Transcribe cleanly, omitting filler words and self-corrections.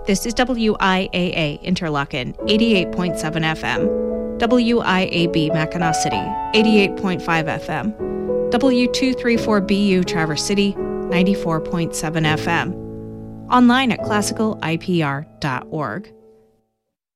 This is WIAA Interlaken, 88.7 FM. WIAB Mackinac City, 88.5 FM. W234BU Traverse City, 94.7 FM. Online at classicalipr.org.